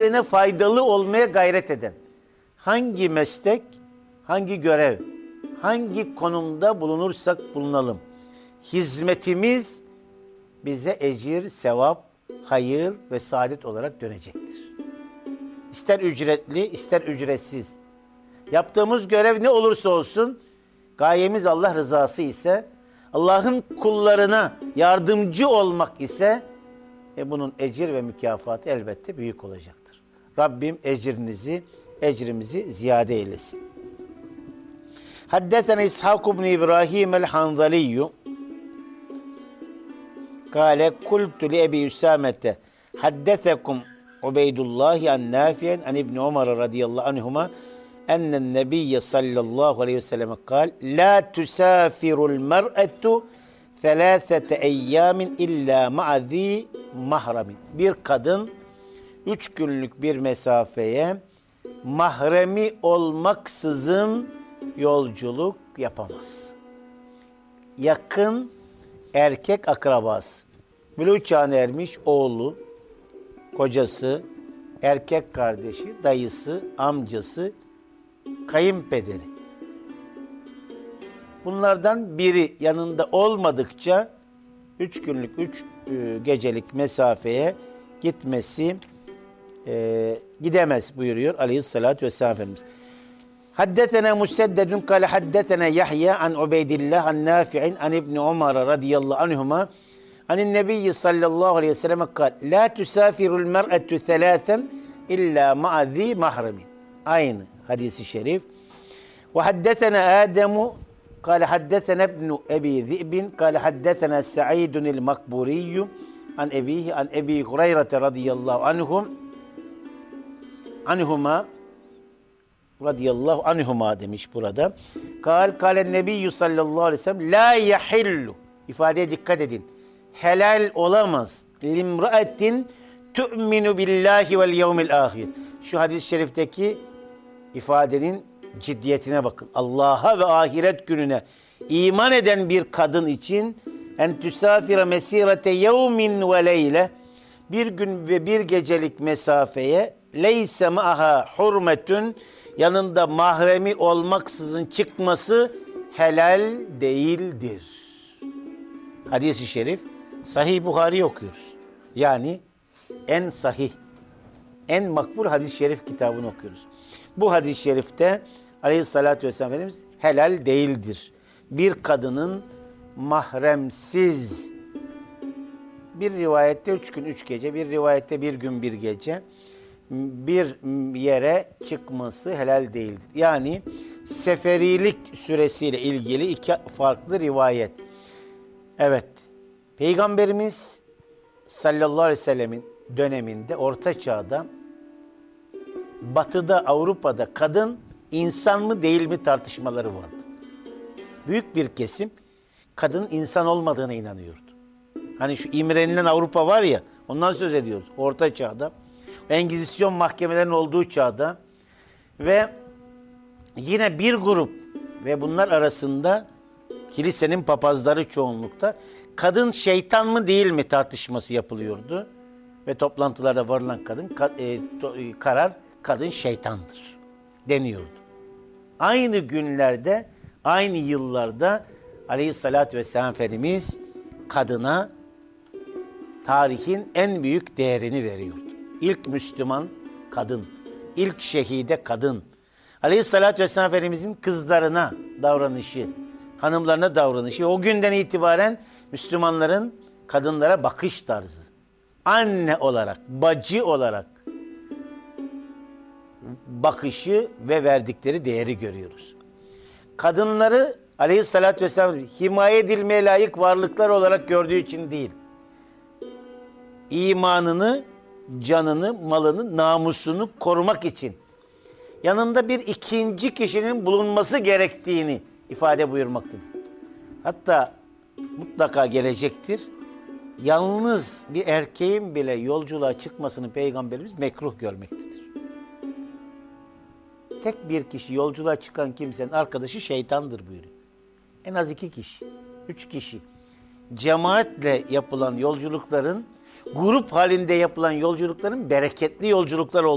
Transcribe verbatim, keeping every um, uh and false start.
diğerine faydalı olmaya gayret eden, hangi meslek, hangi görev, hangi konumda bulunursak bulunalım, hizmetimiz bize ecir, sevap, hayır ve saadet olarak dönecektir. İster ücretli, ister ücretsiz. Yaptığımız görev ne olursa olsun, gayemiz Allah rızası ise, Allah'ın kullarına yardımcı olmak ise, e bunun ecir ve mükafatı elbette büyük olacaktır. Rabbim ecrinizi, ecrimizi ziyade eylesin. Haddetene İshak ibn İbrahim el-Hanzaliyyü kâle kultu li Ebi Üsamete haddetekum Ubeydullahi an Nafi'en an İbni Umar radıyallahu anhuma ennen nebiyye sallallahu aleyhi ve sellem kal la tusafirul mer'etu thelâthete eyyâmin illa ma'zî mahremin. Bir kadın üç günlük bir mesafeye mahremi olmaksızın yolculuk yapamaz. Yakın erkek akrabası, bülûğ çağına ermiş oğlu, kocası, erkek kardeşi, dayısı, amcası, kayınpederi. Bunlardan biri yanında olmadıkça üç günlük, üç e, gecelik mesafeye gitmesi e, gidemez buyuruyor aleyhissalatü vesselam Efendimiz. Haddetene Museddedun kâle haddetene Yahya an Ubeydillah an Nafi'in an İbni Umar radıyallahu anhuma anin nebiyyi sallallahu aleyhi ve sellem kâle la tusafirul mer'etü thelâthen illa ma'azî mahremin. Aynı hadisi şerif. Ve haddetene Ademu kâle haddetene ibnu Ebi Zi'bin kâle haddetene Sa'idunil Makburiyyü an ebihi an Ebi Hureyre radıyallahu anhum anhuma radıyallahu anhuma demiş burada. Kal kâle nebiyyü sallallahu aleyhi ve sellem la yahillu, ifadeye dikkat edin. Helal olamaz. Limra'atin tu'minu billahi vel yevmil ahir. Şu hadis-i şerifteki ifadenin ciddiyetine bakın. Allah'a ve ahiret gününe iman eden bir kadın için en tüsafire mesirete yevmin ve leyle, bir gün ve bir gecelik mesafeye leyse ma'aha hurmetün, yanında mahremi olmaksızın çıkması helal değildir. Hadis-i şerif Sahih Buhari okuyoruz. Yani en sahih, en makbul hadis-i şerif kitabını okuyoruz. Bu hadis-i şerifte aleyhissalatü vesselam Efendimiz helal değildir. Bir kadının mahremsiz, bir rivayette üç gün üç gece, bir rivayette bir gün bir gece bir yere çıkması helal değildir. Yani seferilik süresiyle ilgili iki farklı rivayet. Evet, Peygamberimiz sallallahu aleyhi ve sellemin döneminde, Orta Çağ'da, Batı'da, Avrupa'da kadın insan mı değil mi tartışmaları vardı. Büyük bir kesim kadın insan olmadığına inanıyordu. Hani şu imrenilen Avrupa var ya, ondan söz ediyoruz. Orta Çağ'da, Engizisyon mahkemelerinin olduğu çağda ve yine bir grup ve bunlar arasında kilisenin papazları çoğunlukta kadın şeytan mı değil mi tartışması yapılıyordu. Ve toplantılarda varılan kadın e, to, e, karar kadın şeytandır deniyordu. Aynı günlerde, aynı yıllarda aleyhissalatü vesselam Efendimiz kadına tarihin en büyük değerini veriyordu. İlk Müslüman kadın, ilk şehide kadın. Aleyhissalatü vesselam Efendimizin kızlarına davranışı, hanımlarına davranışı, o günden itibaren Müslümanların kadınlara bakış tarzı, anne olarak, bacı olarak bakışı ve verdikleri değeri görüyoruz. Kadınları aleyhissalatü vesselam himaye edilmeye layık varlıklar olarak gördüğü için değil, imanını, canını, malını, namusunu korumak için yanında bir ikinci kişinin bulunması gerektiğini ifade buyurmaktadır. Hatta mutlaka gelecektir. Yalnız bir erkeğin bile yolculuğa çıkmasını Peygamberimiz mekruh görmektedir. Tek bir kişi yolculuğa çıkan kimsenin arkadaşı şeytandır buyuruyor. En az iki kişi, üç kişi. Cemaatle yapılan yolculukların, grup halinde yapılan yolculukların bereketli yolculuklar olduğunu